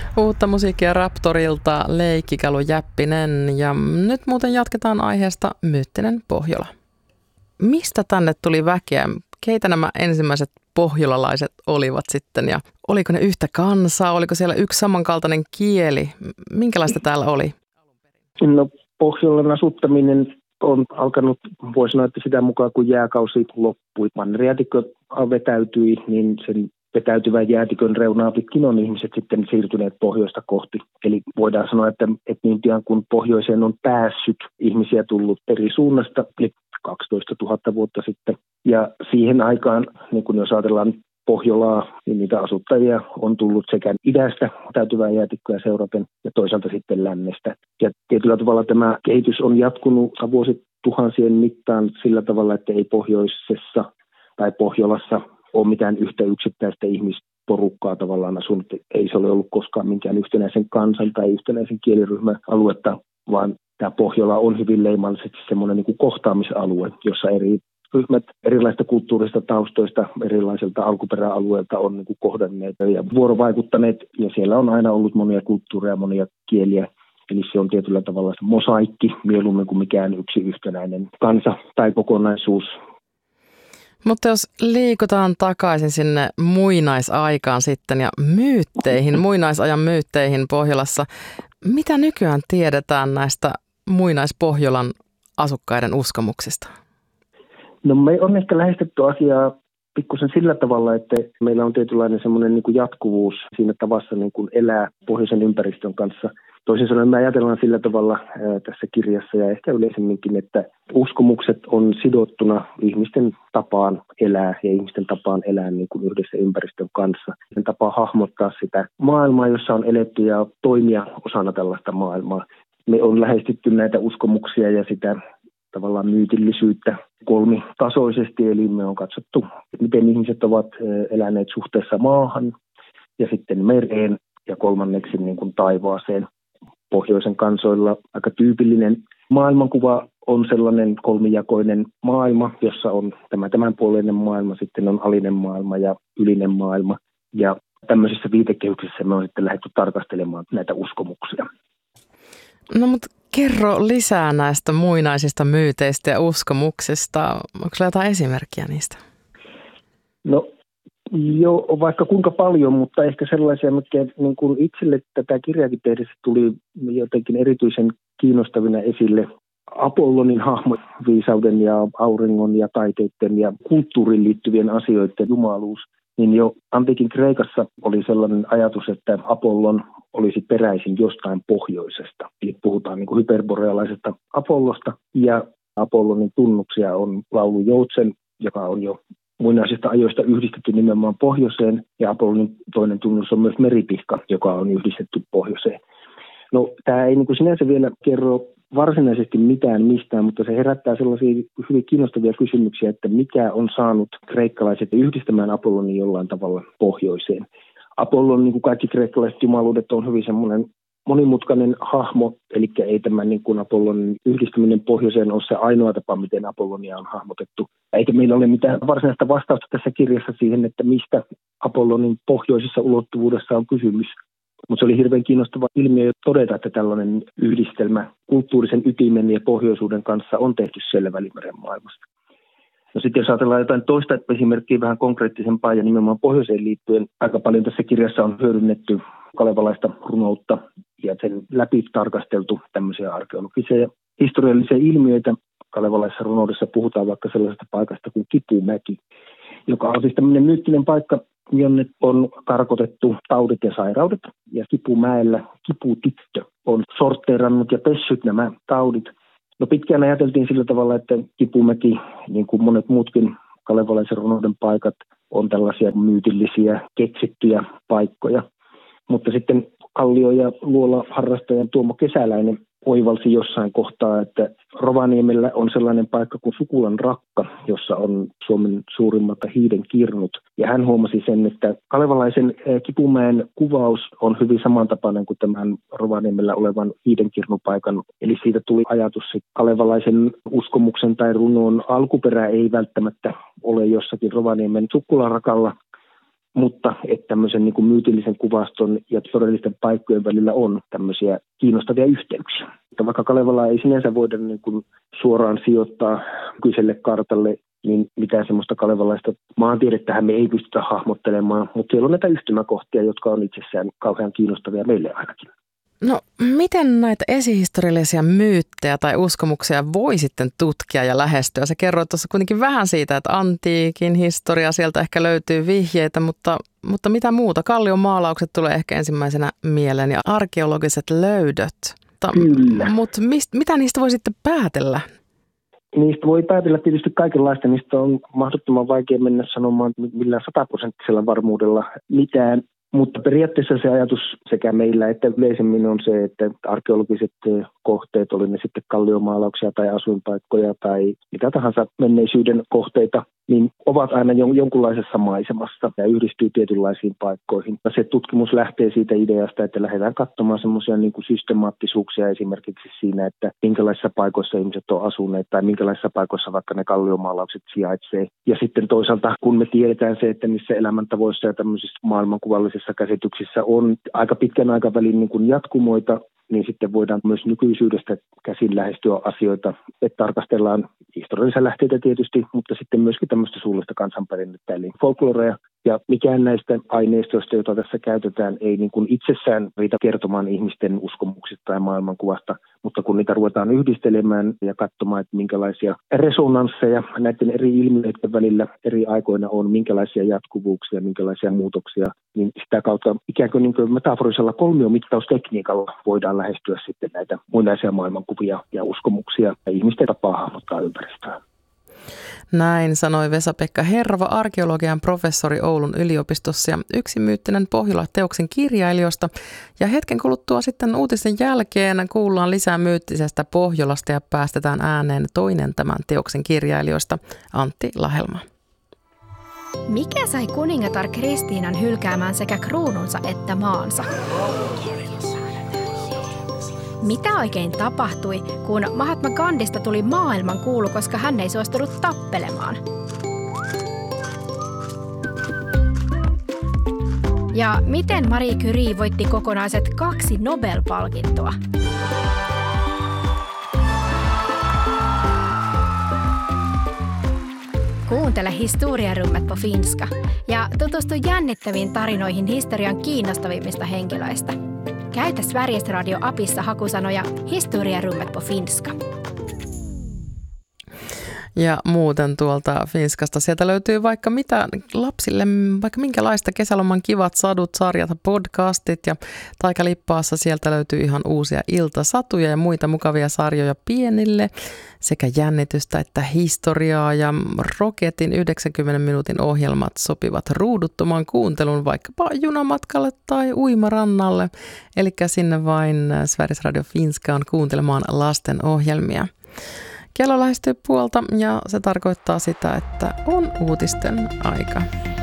Uutta musiikkia Raptorilta, Leikkikalu Jäppinen ja nyt muuten jatketaan aiheesta Myyttinen Pohjola. Mistä tänne tuli väkeä? Keitä nämä ensimmäiset pohjolalaiset olivat sitten ja oliko ne yhtä kansaa? Oliko siellä yksi samankaltainen kieli? Minkälaista täällä oli? No, Pohjolan asuttaminen on alkanut, voi sanoa, että sitä mukaan kun jääkausi loppui, mannerjäätikkö vetäytyi, niin sen vetäytyvän jäätikön reunaa pitkin on ihmiset sitten siirtyneet pohjoista kohti. Eli voidaan sanoa, että niin pian kun pohjoiseen on päässyt ihmisiä tullut eri suunnasta, eli 12 000 vuotta sitten. Ja siihen aikaan, niin kun jos ajatellaan Pohjolaa, niin niitä asuttajia on tullut sekä idästä täytyvää jäätikköä seuraten ja toisaalta sitten lännestä. Ja tietyllä tavalla tämä kehitys on jatkunut vuosituhansien mittaan sillä tavalla, että ei pohjoisessa tai Pohjolassa ole mitään yhtä yksittäistä ihmisporukkaa tavallaan asunut. Ei se ole ollut koskaan minkään yhtenäisen kansan tai yhtenäisen kieliryhmän aluetta, vaan tämä Pohjola on hyvin leimallisesti semmoinen niin kuin kohtaamisalue, jossa eri ryhmät erilaisista kulttuurista taustoista, erilaisilta alkuperäalueilta on niin kuin kohdanneet ja vuorovaikuttaneet. Ja siellä on aina ollut monia kulttuureja, monia kieliä. Eli se on tietyllä tavalla se mosaikki mieluummin kuin mikään yksi yhtenäinen kansa tai kokonaisuus. Mutta jos liikutaan takaisin sinne muinaisaikaan sitten ja myytteihin, muinaisajan myytteihin Pohjolassa, mitä nykyään tiedetään näistä muinaispohjolan asukkaiden uskomuksista? No, me on ehkä lähestytty asiaa pikkusen sillä tavalla, että meillä on tietynlainen semmoinen niin kuin jatkuvuus siinä tavassa niin kuin elää pohjoisen ympäristön kanssa. Toisin sanoen me ajatellaan sillä tavalla tässä kirjassa ja ehkä yleisemminkin, että uskomukset on sidottuna ihmisten tapaan elää ja ihmisten tapaan elää niin kuin yhdessä ympäristön kanssa. Sen tapaa hahmottaa sitä maailmaa, jossa on eletty ja toimia osana tällaista maailmaa. Me on lähestytty näitä uskomuksia ja sitä tavallaan myytillisyyttä kolmitasoisesti, eli me on katsottu, miten ihmiset ovat eläneet suhteessa maahan ja sitten mereen ja kolmanneksi niin kuin taivaaseen. Pohjoisen kansoilla aika tyypillinen maailmankuva on sellainen kolmijakoinen maailma, jossa on tämänpuoleinen maailma, sitten on alinen maailma ja ylinen maailma. Ja tämmöisissä viitekehyksissä me on sitten lähdetty tarkastelemaan näitä uskomuksia. No mutta kerro lisää näistä muinaisista myyteistä ja uskomuksista. Onko sulla jotain esimerkkiä niistä? No joo, vaikka kuinka paljon, mutta ehkä sellaisia, mitkä niin kuin itselle tätä kirjaakin tehdessä tuli jotenkin erityisen kiinnostavina esille. Apollonin hahmo, viisauden ja auringon ja taiteiden ja kulttuuriin liittyvien asioiden jumaluus, niin jo antiikin Kreikassa oli sellainen ajatus, että Apollon olisi peräisin jostain pohjoisesta. Eli puhutaan niin kuin hyperborealaisesta Apollosta ja Apollonin tunnuksia on laulu Joutsen, joka on jo muinaisista ajoista yhdistetty nimenomaan pohjoiseen, ja Apollonin toinen tunnus on myös meripihka, joka on yhdistetty pohjoiseen. No, tämä ei niin kuin sinänsä vielä kerro varsinaisesti mitään mistään, mutta se herättää sellaisia hyvin kiinnostavia kysymyksiä, että mikä on saanut kreikkalaiset yhdistämään Apollonin jollain tavalla pohjoiseen. Apollon, niin kuin kaikki kreikkalaiset jumaluudet, on hyvin semmoinen monimutkainen hahmo, eli ei tämä niin kuin Apollonin yhdistyminen pohjoiseen ole se ainoa tapa, miten Apollonia on hahmotettu. Eikä meillä ole mitään varsinaista vastausta tässä kirjassa siihen, että mistä Apollonin pohjoisessa ulottuvuudessa on kysymys. Mutta se oli hirveän kiinnostava ilmiö todeta, että tällainen yhdistelmä kulttuurisen ytimen ja pohjoisuuden kanssa on tehty siellä Välimeren maailmassa. No sitten jos ajatellaan jotain toista esimerkkiä vähän konkreettisempaa ja nimenomaan pohjoiseen liittyen, aika paljon tässä kirjassa on hyödynnetty kalevalaista runoutta ja sen läpi tarkasteltu tämmöisiä arkeologisia ja historiallisia ilmiöitä. Kalevalaisessa runoudessa puhutaan vaikka sellaisesta paikasta kuin Kipumäki, joka on siis tämmöinen myyttinen paikka, jonne on karkotettu taudit ja sairaudet. Ja Kipumäellä kiputyttö on sortteerannut ja pessyt nämä taudit. No pitkään ajateltiin sillä tavalla, että Kipumäki, niin kuin monet muutkin kalevalaisen runouden paikat, on tällaisia myytillisiä, keksittyjä paikkoja. Mutta sitten kallio- ja luola-harrastaja Tuomo Kesäläinen oivalsi jossain kohtaa, että Rovaniemellä on sellainen paikka kuin Sukulan Rakka, jossa on Suomen suurimmat hiiden kirnut. Ja hän huomasi sen, että kalevalaisen Kipumäen kuvaus on hyvin samantapainen kuin tämän Rovaniemellä olevan hiidenkirnupaikan. Eli siitä tuli ajatus, että kalevalaisen uskomuksen tai runon alkuperä ei välttämättä ole jossakin Rovaniemen Sukulan Rakalla, mutta että tämmöisen niin kuin myytillisen kuvaston ja todellisten paikkojen välillä on tämmöisiä kiinnostavia yhteyksiä. Että vaikka Kalevalaa ei sinänsä voida niin kuin suoraan sijoittaa kyseiselle kartalle, niin mitään semmoista kalevalaista maantiedettähän me ei pystytä hahmottelemaan, mutta siellä on näitä yhtymäkohtia, jotka on itsessään kauhean kiinnostavia meille ainakin. No, miten näitä esihistoriallisia myyttejä tai uskomuksia voi sitten tutkia ja lähestyä? Sä kerroit tuossa kuitenkin vähän siitä, että antiikin historia, sieltä ehkä löytyy vihjeitä, mutta mitä muuta? Kallion maalaukset tulee ehkä ensimmäisenä mieleen ja arkeologiset löydöt. Kyllä. Mutta mitä niistä voi sitten päätellä? Niistä voi päätellä tietysti kaikenlaista. Niistä on mahdottoman vaikea mennä sanomaan millään 100% varmuudella mitään. Mutta periaatteessa se ajatus sekä meillä että yleisemmin on se, että arkeologiset kohteet, oli ne sitten kalliomaalauksia tai asuinpaikkoja tai mitä tahansa menneisyyden kohteita, niin ovat aina jonkunlaisessa maisemassa ja yhdistyy tietynlaisiin paikkoihin. Ja se tutkimus lähtee siitä ideasta, että lähdetään katsomaan semmoisia niin kuin systemaattisuuksia esimerkiksi siinä, että minkälaisissa paikoissa ihmiset on asuneet tai minkälaisissa paikoissa vaikka ne kalliomaalaukset sijaitsee. Ja sitten toisaalta, kun me tiedetään se, että niissä elämäntavoissa ja tämmöisissä maailmankuvallisissa käsityksissä on aika pitkän aikavälin niin kuin jatkumoita, niin sitten voidaan myös nykyisyydestä käsin lähestyä asioita, että tarkastellaan historiallisia lähteitä tietysti, mutta sitten myöskin tämmöistä suullista kansanperinnettä, eli folklorea. Ja mikään näistä aineistoista, joita tässä käytetään, ei niin kuin itsessään riitä kertomaan ihmisten uskomuksista tai maailmankuvasta, mutta kun niitä ruvetaan yhdistelemään ja katsomaan, että minkälaisia resonansseja näiden eri ilmiöiden välillä eri aikoina on, minkälaisia jatkuvuuksia, minkälaisia muutoksia, niin sitä kautta ikään kuin metaforisella kolmiomittaustekniikalla voidaan lähestyä sitten näitä muinaisia maailmankuvia ja uskomuksia ja ihmisten tapaa hahmottaa ympäristöä. Näin sanoi Vesa-Pekka Herva, arkeologian professori Oulun yliopistossa ja Yksi myyttinen Pohjola-teoksen kirjailijoista. Ja hetken kuluttua sitten uutisen jälkeen kuullaan lisää myyttisestä Pohjolasta ja päästetään ääneen toinen tämän teoksen kirjailijoista, Antti Lahelma. Mikä sai kuningatar Kristiinan hylkäämään sekä kruununsa että maansa? Mitä oikein tapahtui, kun Mahatma Gandhista tuli maailmankuulu, koska hän ei suostunut tappelemaan? Ja miten Marie Curie voitti kokonaiset 2 Nobel-palkintoa? Kuuntele Historiarummet på finska ja tutustu jännittäviin tarinoihin historian kiinnostavimmista henkilöistä. Käytä Sveriges Radio-apissa hakusanoja Historiarummet på finska. Ja muuten tuolta Finskasta sieltä löytyy vaikka mitä lapsille, vaikka minkälaista kesäloman kivat sadut, sarjat, podcastit ja Taikalippaassa sieltä löytyy ihan uusia iltasatuja ja muita mukavia sarjoja pienille sekä jännitystä että historiaa ja Roketin 90 minuutin ohjelmat sopivat ruuduttoman kuuntelun vaikkapa junamatkalle tai uimarannalle, eli sinne vain Sveriges Radio Finskaan kuuntelemaan lasten ohjelmia. Kello lähestyy puolta ja se tarkoittaa sitä, että on uutisten aika.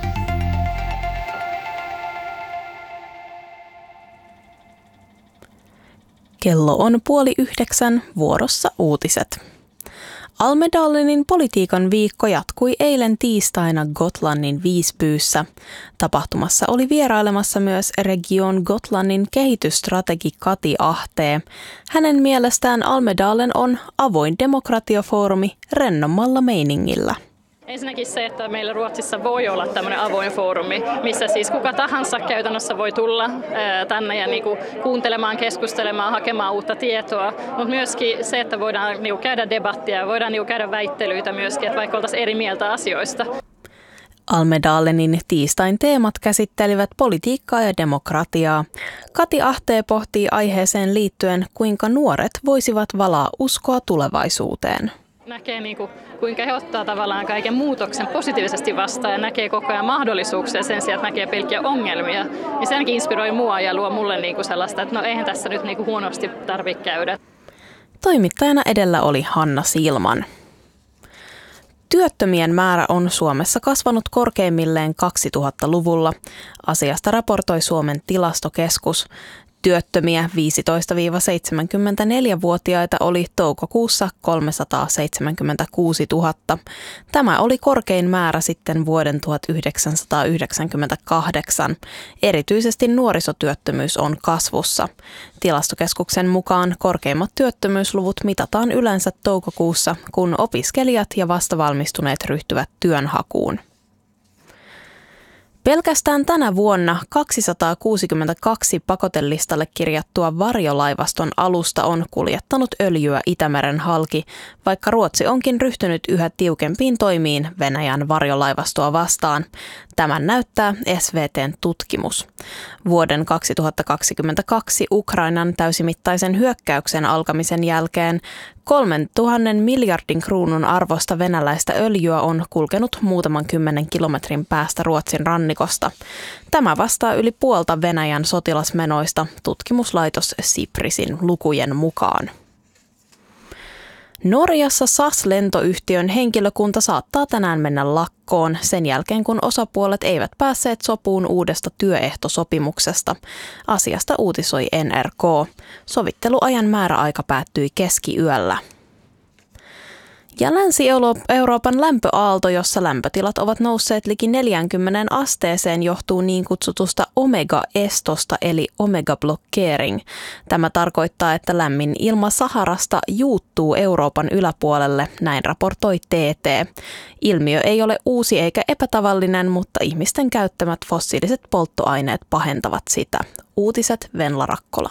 Kello on 8:30, vuorossa uutiset. Almedalenin politiikan viikko jatkui eilen tiistaina Gotlannin Visbyyssä. Tapahtumassa oli vierailemassa myös Region Gotlannin kehitysstrategi Kati Ahtee. Hänen mielestään Almedalen on avoin demokratiafoorumi rennommalla meiningillä. Ensinnäkin se, että meillä Ruotsissa voi olla tämmöinen avoin foorumi, missä siis kuka tahansa käytännössä voi tulla tänne ja kuuntelemaan, keskustelemaan, hakemaan uutta tietoa, mutta myöskin se, että voidaan käydä debattia, voidaan käydä väittelyitä myöskin, että vaikka oltaisiin eri mieltä asioista. Almedalenin tiistain teemat käsittelivät politiikkaa ja demokratiaa. Kati Ahtee pohtii aiheeseen liittyen, kuinka nuoret voisivat valaa uskoa tulevaisuuteen. Näkee kuinka he ottaa tavallaan kaiken muutoksen positiivisesti vastaan ja näkee koko ajan mahdollisuuksia sen sijaan, että näkee pelkkiä ongelmia. Ja se ainakin inspiroi mua ja luo mulle sellaista, että no eihän tässä nyt huonosti tarvitse käydä. Toimittajana edellä oli Hanna Silman. Työttömien määrä on Suomessa kasvanut korkeimmilleen 2000-luvulla. Asiasta raportoi Suomen tilastokeskus. Työttömiä 15-74-vuotiaita oli toukokuussa 376 000. Tämä oli korkein määrä sitten vuoden 1998. Erityisesti nuorisotyöttömyys on kasvussa. Tilastokeskuksen mukaan korkeimmat työttömyysluvut mitataan yleensä toukokuussa, kun opiskelijat ja vastavalmistuneet ryhtyvät työnhakuun. Pelkästään tänä vuonna 262 pakotelistalle kirjattua varjolaivaston alusta on kuljettanut öljyä Itämeren halki, vaikka Ruotsi onkin ryhtynyt yhä tiukempiin toimiin Venäjän varjolaivastoa vastaan. Tämän näyttää SVT:n tutkimus. Vuoden 2022 Ukrainan täysimittaisen hyökkäyksen alkamisen jälkeen 3 000 miljardin kruunun arvosta venäläistä öljyä on kulkenut muutaman 10 kilometrin päästä Ruotsin rannikosta. Tämä vastaa yli puolta Venäjän sotilasmenoista tutkimuslaitos Siprisin lukujen mukaan. Norjassa SAS-lentoyhtiön henkilökunta saattaa tänään mennä lakkoon sen jälkeen, kun osapuolet eivät päässeet sopuun uudesta työehtosopimuksesta. Asiasta uutisoi NRK. Sovitteluajan määräaika päättyi keskiyöllä. Ja Länsi-Euroopan lämpöaalto, jossa lämpötilat ovat nousseet liki 40 asteeseen, johtuu niin kutsutusta omega-estosta eli omega-blockering. Tämä tarkoittaa, että lämmin ilma Saharasta juuttuu Euroopan yläpuolelle, näin raportoi TT. Ilmiö ei ole uusi eikä epätavallinen, mutta ihmisten käyttämät fossiiliset polttoaineet pahentavat sitä. Uutiset Venla Rakkola.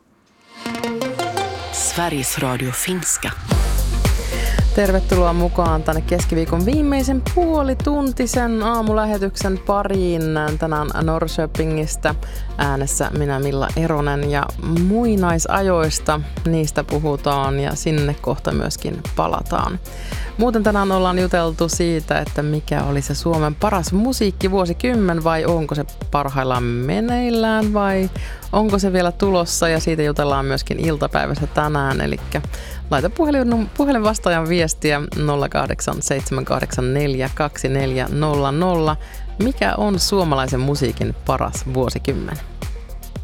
Sveriges Radio Finska. Tervetuloa mukaan tänne keskiviikon viimeisen puolituntisen aamulähetyksen pariin. Tänään Norrköpingistä äänessä minä Milla Eronen ja muinaisajoista. Niistä puhutaan ja sinne kohta myöskin palataan. Muuten tänään ollaan juteltu siitä, että mikä oli se Suomen paras musiikkivuosikymmen vai onko se parhaillaan meneillään vai onko se vielä tulossa, ja siitä jutellaan myöskin iltapäivässä tänään. Eli laita puhelin vastaajan viestiä 087842400. Mikä on suomalaisen musiikin paras vuosikymmen?